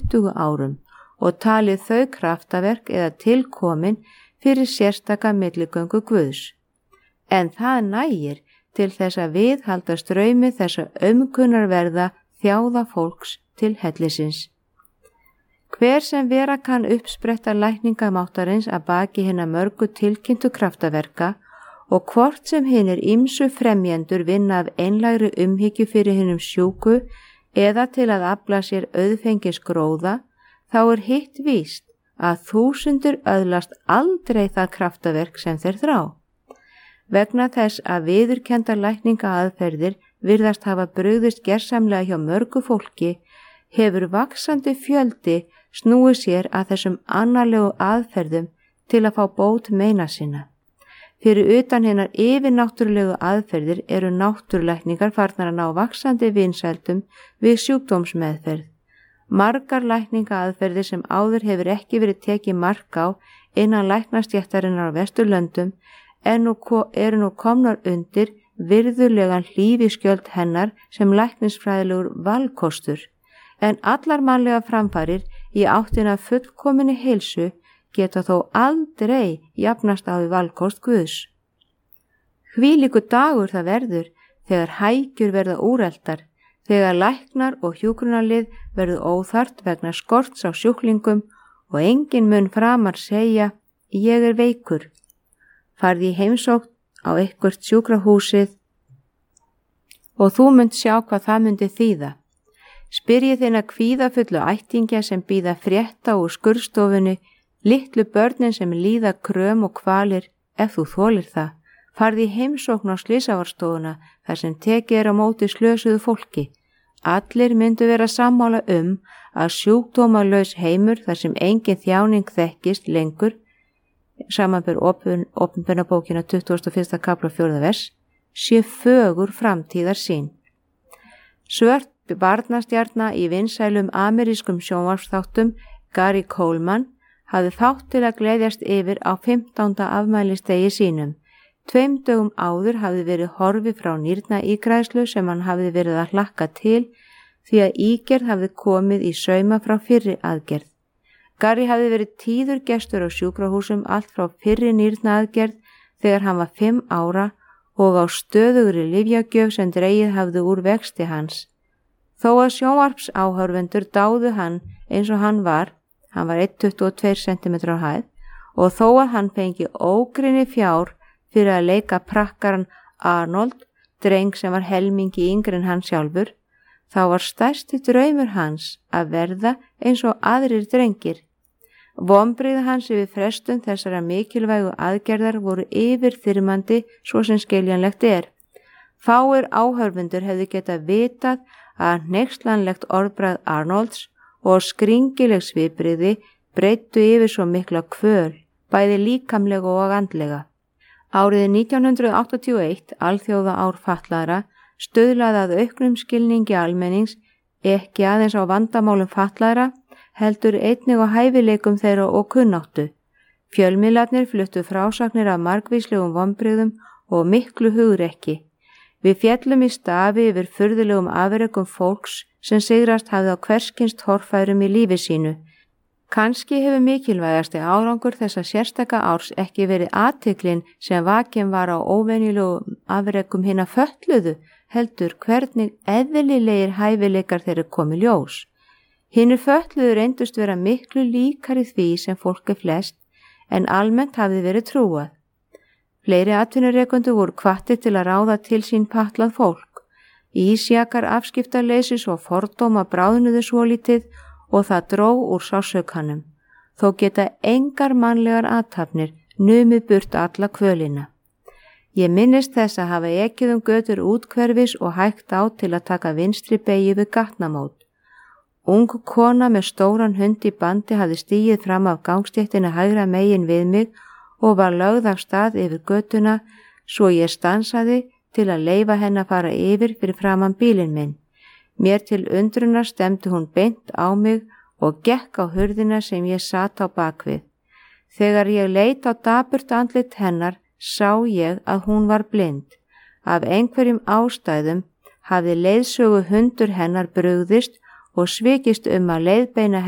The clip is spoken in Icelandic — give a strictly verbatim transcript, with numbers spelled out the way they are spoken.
tuttugu árum og talið þau kraftaverk eða tilkomin fyrir sérstaka milligöngu Guðs. En það nægir til þess að viðhalda straumi þessa umkunnarverða þjáða fólks til hellisins. Hver sem vera kann uppspretta lækningamáttarins að baki hinna mörgu tilkynntu kraftaverka og hvort sem hinir ýmsu fremjendur vinna af einlægri umhyggju fyrir hinum sjúku eða til að afla sér auðfengis gróða, þá er hitt víst að þúsundur öðlast aldrei það kraftaverk sem þeir þrá. Vegna þess að viðurkendar lækningaaðferðir virðast hafa brugðist gersamlega hjá mörgu fólki, hefur vaxandi fjöldi snúið sér að þessum annarlegu aðferðum til að fá bót meina sinna. Fyrir utan hinnar yfirnáttúrulegu aðferðir eru náttúrulækningar farnar að ná vaxandi vinsældum við sjúkdómsmeðferð. Margar lækningaaðferðir sem áður hefur ekki verið tekið mark á innan læknastéttarinnar á Vesturlöndum en nú eru nú komnar undir virðulegan hlífiskjöld hennar sem læknisfræðilegur valkostur, en allar mannlega framfarir í áttina fullkominni heilsu geta þó aldrei jafnast á við valkost Guðs. Hvílíkur dagur það verður þegar hækjur verða úreldar, þegar læknar og hjúkrunarlið verður óþarft vegna skorts á sjúklingum og enginn mun framar segja, ég er veikur. Farði í heimsókn á eitthvert sjúkrahúsið og þú munt sjá hvað það myndi þýða. Spyrjið þina kvíðafullu ættingja sem bíða frétta úr skurðstofunni, litlu börnin sem líða kröm og kvalir, ef þú þolir það. Farði í heimsókn á slysavarstofuna þar sem tekið er á móti slösuðu fólki. Allir myndu vera sammála um að sjúkdómalaus heimur þar sem engin þjáning þekkist lengur, samanber opinberabókina tuttugasta og fyrsta kafla fjórða vers, sé fögur framtíðar sín. Svört barnastjarna í vinsælum amerískum sjónvarpsþáttum Gary Coleman hafði þátt til að gleðjast yfir á fimmtánda afmælistegi sínum. Tveim dögum áður hafði verið horfi frá nýrnaígræðslu sem hann hafði verið að hlakka til því að ígerð hafði komið í sauma frá fyrri aðgerð. Gary hafði verið tíður gestur á sjúkrahúsum allt frá fyrri nýrnaaðgerð þegar hann var fimm ára og á stöðugri lyfjagjöf sem dregið hafði úr vexti hans. Þó að sjónvarpsáhorfendur dáðu hann eins og hann var, hann var einn komma tuttugu og tveir sentimetrar á hæð, og þó að hann fengi ógrynni fjár fyrir að leika prakkaran Arnold, dreng sem var helmingi yngri en hann sjálfur, þá var stærsti draumur hans að verða eins og aðrir drengir. Vonbrigði hans yfir frestun þessara mikilvægu aðgerðar voru yfirþyrmandi svo sem skiljanlegt er. Fáir áhorfendur hefðu getað vitað að hneykslanlegt orðbragð Arnolds og skringileg svipbrigði breyttu yfir svo mikla kvöl, bæði líkamlega og andlega. Árið nítján hundruð áttatíu og eitt, alþjóða ár fatlaðra, stuðlaði að auknum skilningi almennings ekki aðeins á vandamálum fatlaðra, heldur einnig á hæfileikum þeirra og kunnáttu. Fjölmiðlarnir fluttu frásagnir af margvíslegum vonbrigðum og miklu hugrekki. Við féllum í stafi yfir furðulegum afrekum fólks sem sigrast hafði á hverskins torfærum í lífi sínu. Kannski hefur mikilvægasti árangur þessa sérstaka árs ekki verið athyglin sem vakin var á óvenjulegum afrekum hinna fötluðu, heldur hvernig eðlilegir hæfileikar þeirra komi ljós. Hinir fötluðu reyndust vera miklu líkari því sem fólk er flest en almennt hafði verið trúað. Fleiri atvinnurekendur voru hvattir til að ráða til sín fatlað fólk. Ísjakar afskiptaleysis og fordóma bráðnuðu svolítið og það dró úr sársaukannum. Þó geta engar mannlegar athafnir numið burt alla kvölina. Ég minnist þess að hafa ekið um götur útkverfis og hægt á til að taka vinstri beygju við gatnamót. Ung kona með stóran hund í bandi hafði stigið fram af gangstéttina hægra megin við mig og var lögð af stað yfir götuna svo ég stansaði til að leyfa henni að fara yfir fyrir framan bílinn minn. Mér til undrunar stemdi hún beint á mig og gekk á hurðina sem ég sat á bakvið. Þegar ég leit á dapurt andlit hennar sá ég að hún var blind. Af einhverjum ástæðum hafði leiðsögu hundur hennar brugðist og svikist um að leiðbeina